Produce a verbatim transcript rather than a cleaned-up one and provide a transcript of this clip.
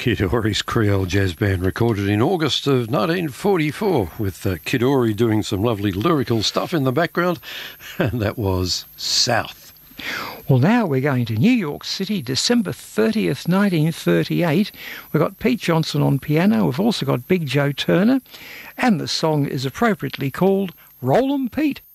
Kid Ory's Creole Jazz Band, recorded in August of nineteen forty-four, with uh, Kid Ory doing some lovely lyrical stuff in the background, and that was South. Well, now we're going to New York City, December thirtieth, nineteen thirty-eight. We've got Pete Johnson on piano. We've also got Big Joe Turner, and the song is appropriately called Roll 'em Pete.